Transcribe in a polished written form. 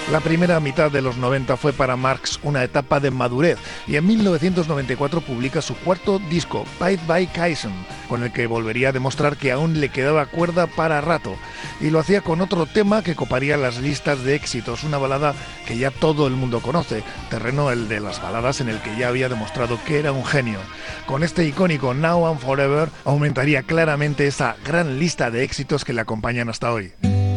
La primera mitad de los 90 fue para Marx una etapa de madurez y en 1994 publica su cuarto disco, Bye Bye Kaizen, con el que volvería a demostrar que aún le quedaba cuerda para rato. Y lo hacía con otro tema que coparía las listas de éxitos, una balada que ya todo el mundo conoce, terreno el de las baladas en el que ya había demostrado que era un genio. Con este icónico Now and Forever aumentaría claramente esa gran lista de éxitos que le acompañan hasta hoy.